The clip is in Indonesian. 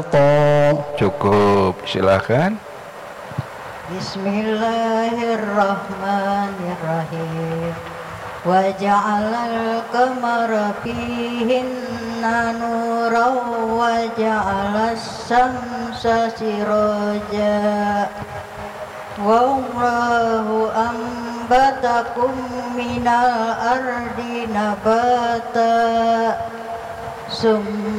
Cukup, silakan. Bismillahirrahmanirrahim. Wa ja'alal qamara fihinna nuran wa ja'alas syamsa siraja. Wallahu ambatakum minal ardi nabata.